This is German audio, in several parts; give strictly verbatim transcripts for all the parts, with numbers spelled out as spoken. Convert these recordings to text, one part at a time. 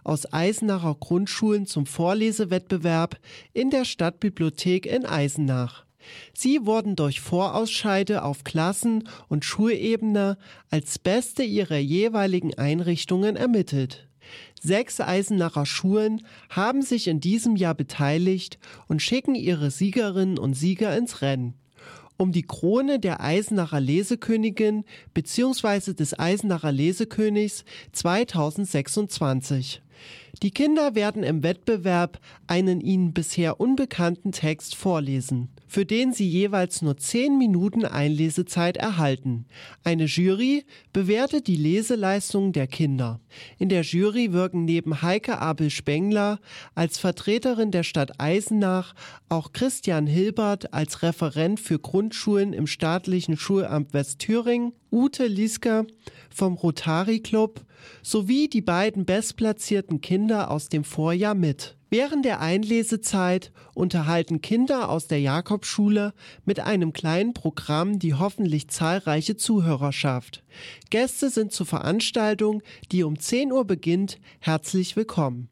aus Eisenacher Grundschulen zum Vorlesewettbewerb in der Stadtbibliothek in Eisenach. Sie wurden durch Vorausscheide auf Klassen- und Schulebene als Beste ihrer jeweiligen Einrichtungen ermittelt. Sechs Eisenacher Schulen haben sich in diesem Jahr beteiligt und schicken ihre Siegerinnen und Sieger ins Rennen. Um die Krone der Eisenacher Lesekönigin bzw. des Eisenacher Lesekönigs zweitausendsechsundzwanzig. Die Kinder werden im Wettbewerb einen ihnen bisher unbekannten Text vorlesen, für den sie jeweils nur zehn Minuten Einlesezeit erhalten. Eine Jury bewertet die Leseleistungen der Kinder. In der Jury wirken neben Heike Abel-Spengler als Vertreterin der Stadt Eisenach auch Christian Hilbert als Referent für Grundschulen im staatlichen Schulamt Westthüringen, Ute Liesker vom Rotary Club sowie die beiden bestplatzierten Kinder aus dem Vorjahr mit. Während der Einlesezeit unterhalten Kinder aus der Jakobschule mit einem kleinen Programm die hoffentlich zahlreiche Zuhörerschaft. Gäste sind zur Veranstaltung, die um zehn Uhr beginnt, herzlich willkommen.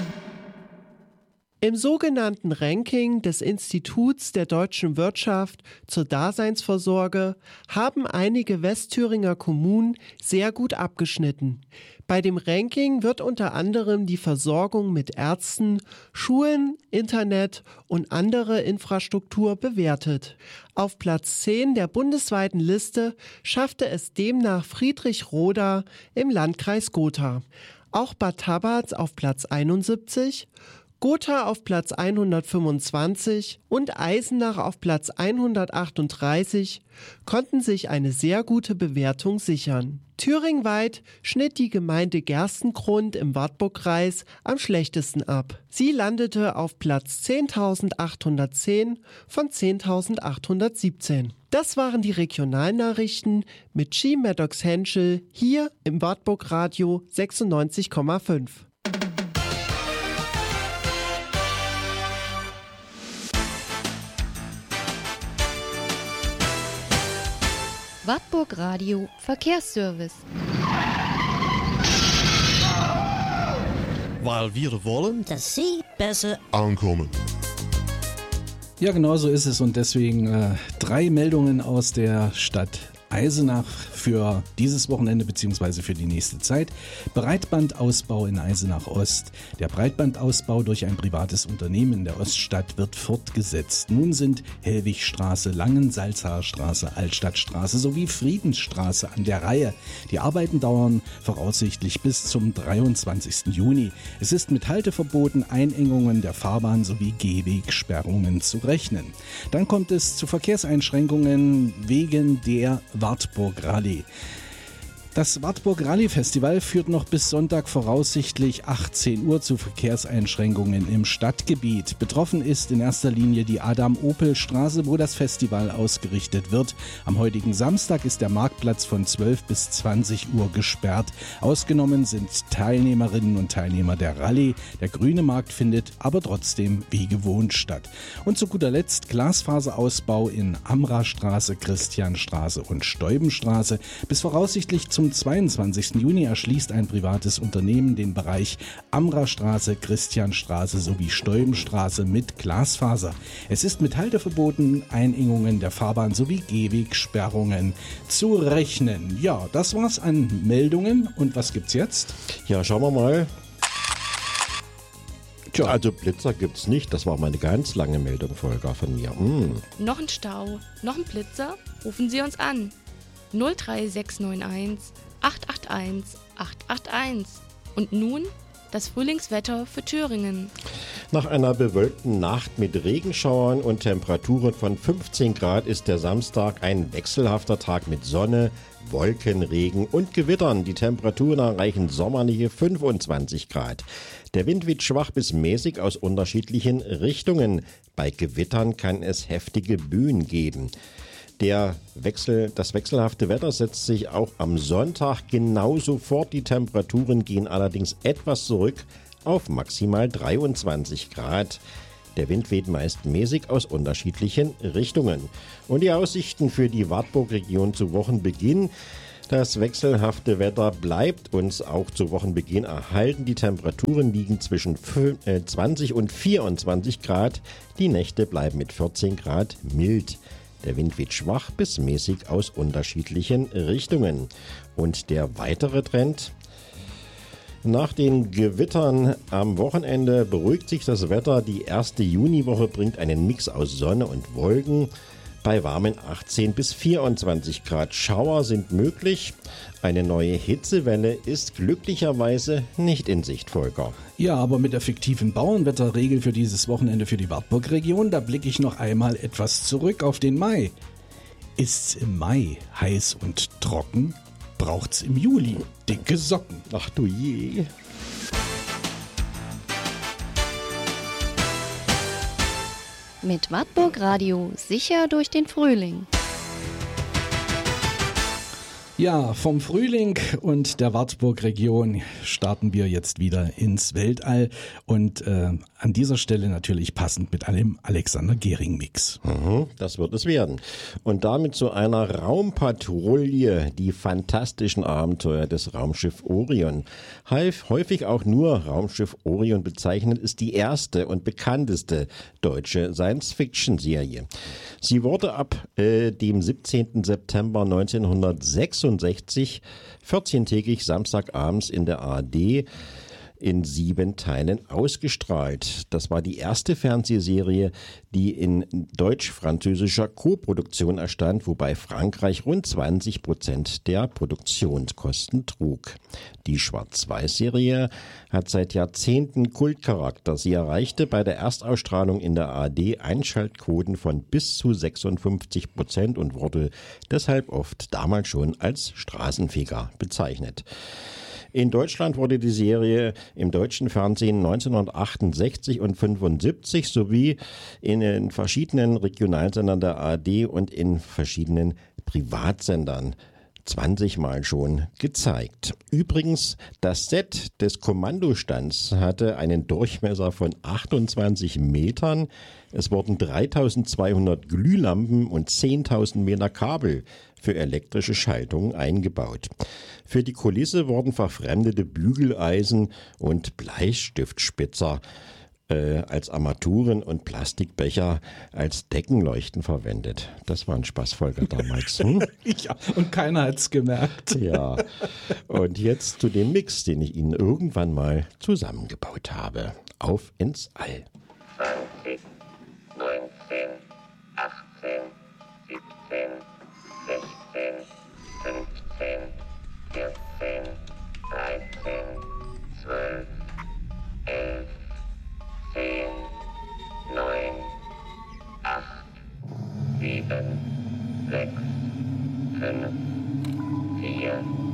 Im sogenannten Ranking des Instituts der deutschen Wirtschaft zur Daseinsvorsorge haben einige Westthüringer Kommunen sehr gut abgeschnitten. Bei dem Ranking wird unter anderem die Versorgung mit Ärzten, Schulen, Internet und andere Infrastruktur bewertet. Auf Platz zehn der bundesweiten Liste schaffte es demnach Friedrichroda im Landkreis Gotha. Auch Bad Tabatz auf Platz einundsiebzig, Gotha auf Platz hundertfünfundzwanzig und Eisenach auf Platz hundertachtunddreißig konnten sich eine sehr gute Bewertung sichern. Thüringweit schnitt die Gemeinde Gerstengrund im Wartburgkreis am schlechtesten ab. Sie landete auf Platz zehntausendachthundertzehn von zehntausendachthundertsiebzehn. Das waren die Regionalnachrichten mit G. Maddox Henschel hier im Wartburg-Radio sechsundneunzig Komma fünf. Wartburg Radio Verkehrsservice. Weil wir wollen, dass Sie besser ankommen. Ja, genau so ist es und deswegen äh, drei Meldungen aus der Stadt Eisenach für dieses Wochenende bzw. für die nächste Zeit. Breitbandausbau in Eisenach Ost. Der Breitbandausbau durch ein privates Unternehmen in der Oststadt wird fortgesetzt. Nun sind Hellwigstraße, Langensalzacher Altstadtstraße sowie Friedensstraße an der Reihe. Die Arbeiten dauern voraussichtlich bis zum dreiundzwanzigsten Juni. Es ist mit Halteverboten, Einengungen der Fahrbahn sowie Gehwegsperrungen zu rechnen. Dann kommt es zu Verkehrseinschränkungen wegen der Wartburg Rallye. Das Wartburg Rallye Festival führt noch bis Sonntag voraussichtlich achtzehn Uhr zu Verkehrseinschränkungen im Stadtgebiet. Betroffen ist in erster Linie die Adam-Opel-Straße, wo das Festival ausgerichtet wird. Am heutigen Samstag ist der Marktplatz von zwölf bis zwanzig Uhr gesperrt. Ausgenommen sind Teilnehmerinnen und Teilnehmer der Rallye. Der grüne Markt findet aber trotzdem wie gewohnt statt. Und zu guter Letzt Glasfaserausbau in Amrastraße, Christianstraße und Steubenstraße. Bis voraussichtlich zum zweiundzwanzigsten Juni erschließt ein privates Unternehmen den Bereich Amrastraße, Christianstraße sowie Steubenstraße mit Glasfaser. Es ist mit Halteverboten, Einengungen der Fahrbahn sowie Gehwegsperrungen zu rechnen. Ja, das war's an Meldungen. Und was gibt's jetzt? Ja, schauen wir mal. Tja, also Blitzer gibt's nicht. Das war mal eine ganz lange Meldung, Volker, von mir. Mm. Noch ein Stau, noch ein Blitzer? Rufen Sie uns an. null drei sechs neun eins acht acht eins acht acht eins. Und nun das Frühlingswetter für Thüringen. Nach einer bewölkten Nacht mit Regenschauern und Temperaturen von fünfzehn Grad ist der Samstag ein wechselhafter Tag mit Sonne, Wolken, Regen und Gewittern. Die Temperaturen erreichen sommerliche fünfundzwanzig Grad. Der Wind weht schwach bis mäßig aus unterschiedlichen Richtungen. Bei Gewittern kann es heftige Böen geben. Der Wechsel, das wechselhafte Wetter setzt sich auch am Sonntag genauso fort. Die Temperaturen gehen allerdings etwas zurück auf maximal dreiundzwanzig Grad. Der Wind weht meist mäßig aus unterschiedlichen Richtungen. Und die Aussichten für die Wartburg-Region zu Wochenbeginn. Das wechselhafte Wetter bleibt uns auch zu Wochenbeginn erhalten. Die Temperaturen liegen zwischen zwanzig und vierundzwanzig Grad. Die Nächte bleiben mit vierzehn Grad mild. Der Wind weht schwach bis mäßig aus unterschiedlichen Richtungen. Und der weitere Trend: Nach den Gewittern am Wochenende beruhigt sich das Wetter. Die erste Juniwoche bringt einen Mix aus Sonne und Wolken. Bei warmen achtzehn bis vierundzwanzig Grad. Schauer sind möglich. Eine neue Hitzewelle ist glücklicherweise nicht in Sicht, Volker. Ja, aber mit der fiktiven Bauernwetterregel für dieses Wochenende für die Wartburg-Region, da blicke ich noch einmal etwas zurück auf den Mai. Ist's im Mai heiß und trocken, braucht's im Juli dicke Socken. Ach du je. Mit Wartburg Radio sicher durch den Frühling. Ja, vom Frühling und der Wartburg-Region starten wir jetzt wieder ins Weltall und äh, an dieser Stelle natürlich passend mit einem Alexander Gehring-Mix. Mhm, das wird es werden. Und damit zu einer Raumpatrouille, die fantastischen Abenteuer des Raumschiff Orion. Häufig auch nur Raumschiff Orion bezeichnet, ist die erste und bekannteste deutsche Science-Fiction-Serie. Sie wurde ab äh, dem siebzehnten September neunzehnhundertsechsundsechzig vierzehntägig samstagabends in der A R D in sieben Teilen ausgestrahlt. Das war die erste Fernsehserie, die in deutsch-französischer Koproduktion erstand, wobei Frankreich rund zwanzig Prozent der Produktionskosten trug. Die Schwarz-Weiß-Serie hat seit Jahrzehnten Kultcharakter. Sie erreichte bei der Erstausstrahlung in der A R D Einschaltquoten von bis zu sechsundfünfzig Prozent und wurde deshalb oft damals schon als Straßenfeger bezeichnet. In Deutschland wurde die Serie im deutschen Fernsehen neunzehnhundertachtundsechzig und fünfundsiebzig sowie in den verschiedenen Regionalsendern der A R D und in verschiedenen Privatsendern zwanzig Mal schon gezeigt. Übrigens, das Set des Kommandostands hatte einen Durchmesser von achtundzwanzig Metern. Es wurden dreitausendzweihundert Glühlampen und zehntausend Meter Kabel für elektrische Schaltungen eingebaut. Für die Kulisse wurden verfremdete Bügeleisen und Bleistiftspitzer äh, als Armaturen und Plastikbecher als Deckenleuchten verwendet. Das war ein Spaß, Volker, damals. Hm? Ja, und keiner hat's gemerkt. Ja, und jetzt zu dem Mix, den ich Ihnen irgendwann mal zusammengebaut habe. Auf ins All. zwanzig, neunzehn, achtzehn, siebzehn, sechzehn, fünfzehn, vierzehn, dreizehn, zwölf, elf, zehn, neun, acht, sieben, sechs, fünf, vier,